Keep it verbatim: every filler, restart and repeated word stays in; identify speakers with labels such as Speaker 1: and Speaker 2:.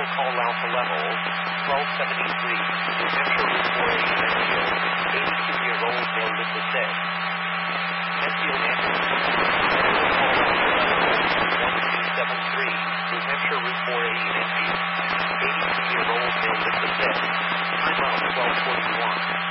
Speaker 1: vehicle call out to level twelve seventy-three, New Hampshire Route four eighty Enfield, eighty-two-year-old male with the sick. Enfield ambulance one two seven three, New Hampshire Route four eighty Enfield, eighty-two-year-old male with the sick. Time out twelve forty-one.